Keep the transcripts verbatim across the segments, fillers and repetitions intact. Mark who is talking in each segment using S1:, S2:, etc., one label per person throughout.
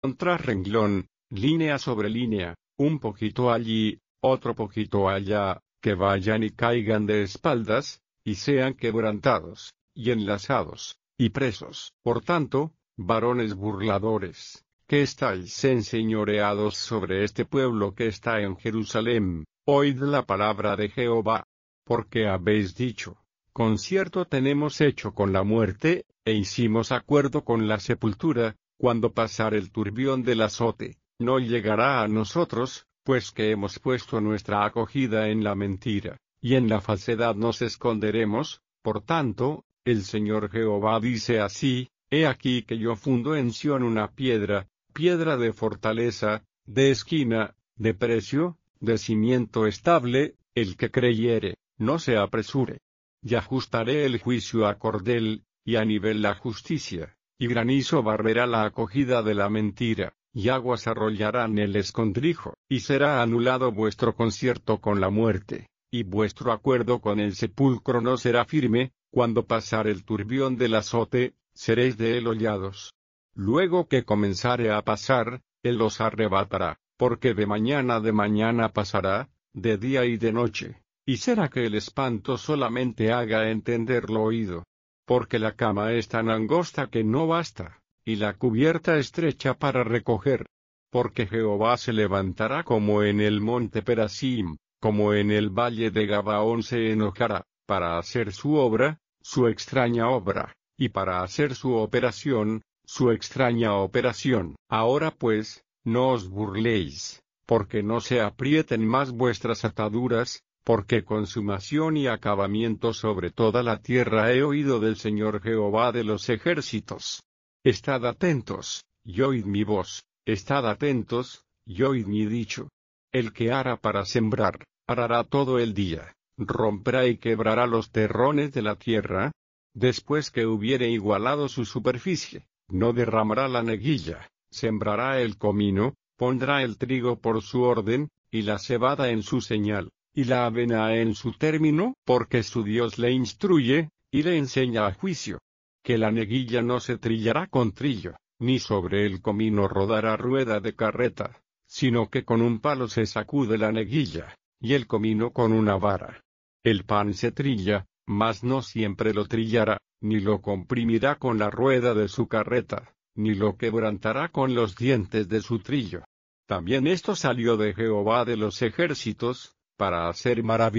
S1: tras renglón, línea sobre línea, un poquito allí, otro poquito allá, que vayan y caigan de espaldas, y sean quebrantados, y enlazados, y presos. Por tanto, varones burladores, que estáis enseñoreados sobre este pueblo que está en Jerusalem, oíd la palabra de Jehová. Porque habéis dicho, concierto tenemos hecho con la muerte, e hicimos acuerdo con la sepultura, cuando pasare el turbión del azote, no llegará a nosotros, pues que hemos puesto nuestra acogida en la mentira, y en la falsedad nos esconderemos. Por tanto, el Señor Jehová dice así: He aquí que yo fundo en Sión una piedra, piedra de fortaleza, de esquina, de precio, de cimiento estable, el que creyere, no se apresure. Y ajustaré el juicio a cordel, y a nivel la justicia, y granizo barrerá la acogida de la mentira, y aguas arrollarán el escondrijo, y será anulado vuestro concierto con la muerte, y vuestro acuerdo con el sepulcro no será firme. Cuando pasare el turbión del azote, seréis de él hollados. Luego que comenzare a pasar, él os arrebatará, porque de mañana de mañana pasará, de día y de noche, y será que el espanto solamente haga entender lo oído. Porque la cama es tan angosta que no basta, y la cubierta estrecha para recoger. Porque Jehová se levantará como en el monte Perasim, como en el valle de Gabaón se enojará, para hacer su obra, su extraña obra, y para hacer su operación, su extraña operación. Ahora pues, no os burléis, porque no se aprieten más vuestras ataduras, porque consumación y acabamiento sobre toda la tierra he oído del Señor Jehová de los ejércitos. Estad atentos, y oíd mi voz, estad atentos, y oíd mi dicho. El que ara para sembrar, arará todo el día, romperá y quebrará los terrones de la tierra. Después que hubiere igualado su superficie, no derramará la neguilla, sembrará el comino, pondrá el trigo por su orden, y la cebada en su señal, y la avena en su término, porque su Dios le instruye, y le enseña a juicio. Que la neguilla no se trillará con trillo, ni sobre el comino rodará rueda de carreta, sino que con un palo se sacude la neguilla, y el comino con una vara. El pan se trilla, mas no siempre lo trillará, ni lo comprimirá con la rueda de su carreta, ni lo quebrantará con los dientes de su trillo. También esto salió de Jehová de los ejércitos, para hacer maravillas.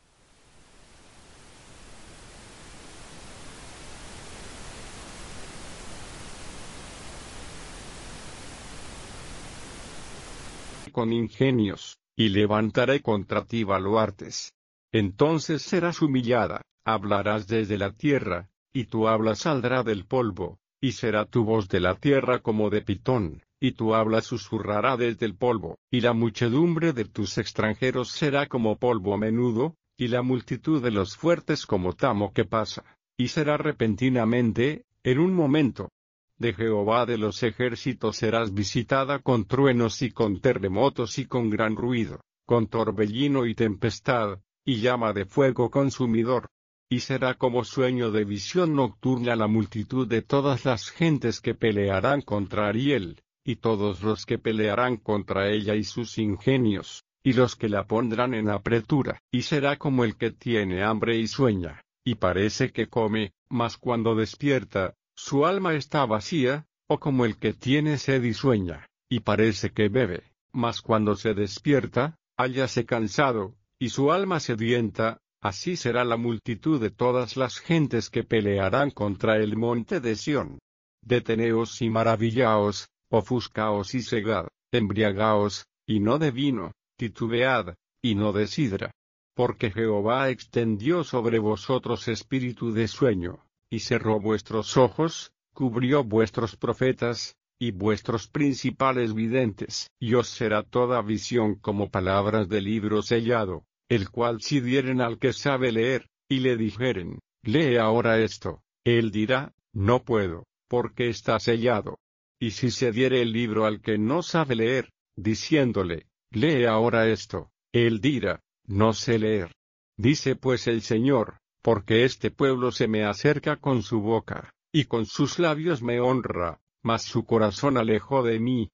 S1: Con ingenios, y levantaré contra ti baluartes. Entonces serás humillada, hablarás desde la tierra, y tu habla saldrá del polvo, y será tu voz de la tierra como de pitón, y tu habla susurrará desde el polvo, y la muchedumbre de tus extranjeros será como polvo menudo, y la multitud de los fuertes como tamo que pasa, y será repentinamente, en un momento. De Jehová de los ejércitos serás visitada con truenos y con terremotos y con gran ruido, con torbellino y tempestad, y llama de fuego consumidor. Y será como sueño de visión nocturna la multitud de todas las gentes que pelearán contra Ariel, y todos los que pelearán contra ella y sus ingenios, y los que la pondrán en apretura. Y será como el que tiene hambre y sueña, y parece que come, mas cuando despierta, su alma está vacía, o como el que tiene sed y sueña, y parece que bebe, mas cuando se despierta, hállase cansado, y su alma sedienta. Así será la multitud de todas las gentes que pelearán contra el monte de Sión. Deteneos y maravillaos, ofuscaos y cegad, embriagaos, y no de vino, titubead, y no de sidra. Porque Jehová extendió sobre vosotros espíritu de sueño, y cerró vuestros ojos, cubrió vuestros profetas, y vuestros principales videntes. Y os será toda visión como palabras de libro sellado, el cual si dieren al que sabe leer, y le dijeren, lee ahora esto, él dirá, no puedo, porque está sellado. Y si se diere el libro al que no sabe leer, diciéndole, lee ahora esto, él dirá, no sé leer. Dice pues el Señor, porque este pueblo se me acerca con su boca, y con sus labios me honra, mas su corazón alejó de mí,